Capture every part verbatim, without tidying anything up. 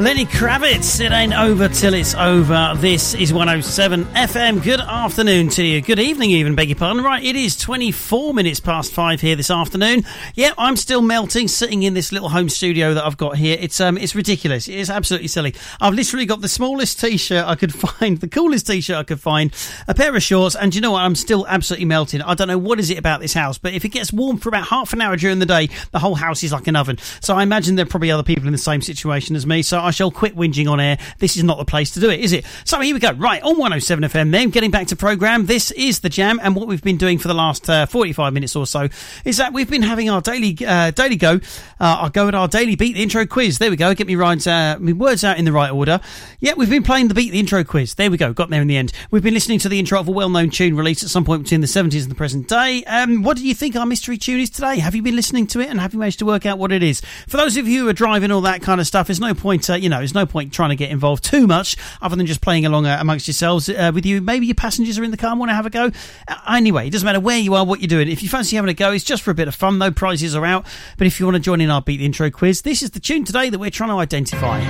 Lenny Kravitz, it ain't over till it's over. This is one oh seven F M. Good afternoon to you. Good evening even, beg your pardon. Right, it is twenty-four minutes past five here this afternoon. Yeah, I'm still melting, sitting in this little home studio that I've got here. It's um, it's ridiculous. It's absolutely silly. I've literally got the smallest T-shirt I could find, the coolest T-shirt I could find, a pair of shorts, and you know what? I'm still absolutely melting. I don't know what is it about this house, but if it gets warm for about half an hour during the day, the whole house is like an oven. So I imagine there are probably other people in the same situation as me, so I shall quit whinging on air. This is not the place to do it, is it? So here we go. Right, on one oh seven F M then, getting back to programme, this is The Jam, and what we've been doing for the last uh, forty-five minutes or so is that we've been having our daily uh, daily go, uh, our go at our daily Beat the Intro quiz. There we go, get me right, uh, my words out in the right order. Yeah, we've been playing the Beat the Intro quiz. There we go, got there in the end. We've been listening to the intro of a well-known tune released at some point between the seventies and the present day. Um, what do you think our mystery tune is today? Have you been listening to it, and have you managed to work out what it is? For those of you who are driving, all that kind of stuff, there's no point, uh, you know, there's no point trying to get involved too much other than just playing along uh, amongst yourselves uh, with you. Maybe your passengers are in the car and want to have a go. Uh, anyway, it doesn't matter where you are, what you're doing. If you fancy having a go, it's just for a bit of fun. No prizes are out. But if you want to join in our Beat the Intro quiz, this is the tune today that we're trying to identify.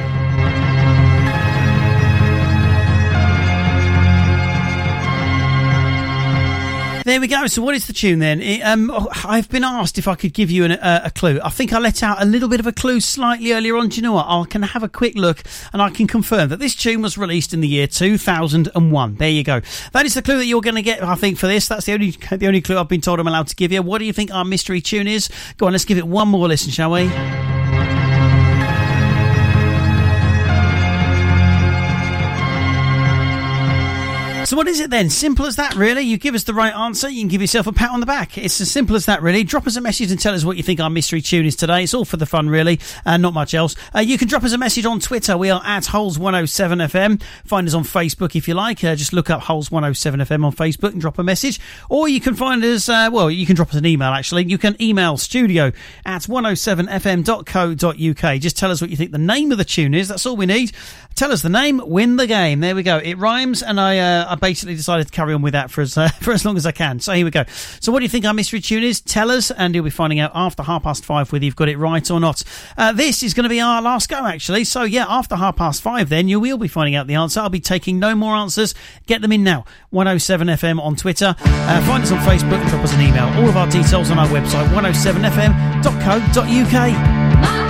There we go. So what is the tune then? It, um, I've been asked if I could give you an, uh, a clue. I think I let out a little bit of a clue slightly earlier on. Do you know what? I can have a quick look and I can confirm that this tune was released in the year two thousand one. There you go. That is the clue that you're going to get, I think, for this. That's the only the only clue I've been told I'm allowed to give you. What do you think our mystery tune is? Go on, let's give it one more listen, shall we? So what is it then? Simple as that, really. You give us the right answer, you can give yourself a pat on the back. It's as simple as that, really. Drop us a message and tell us what you think our mystery tune is today. It's all for the fun, really, and not much else. Uh, you can drop us a message on Twitter. We are at Holes one oh seven F M. Find us on Facebook if you like. Uh, just look up Holes one oh seven F M on Facebook and drop a message. Or you can find us, uh, well, you can drop us an email, actually. You can email studio at one oh seven f m dot co dot u k. Just tell us what you think the name of the tune is. That's all we need. Tell us the name, win the game. There we go. It rhymes, and I, uh, I basically decided to carry on with that for as uh, for as long as I can. So here we go. So what do you think our mystery tune is? Tell us, and you'll be finding out after half past five whether you've got it right or not. Uh, this is going to be our last go, actually. So yeah, after half past five, then you will be finding out the answer. I'll be taking no more answers. Get them in now. one oh seven F M on Twitter. Uh, find us on Facebook and drop us an email. All of our details on our website, one oh seven f m dot co dot u k.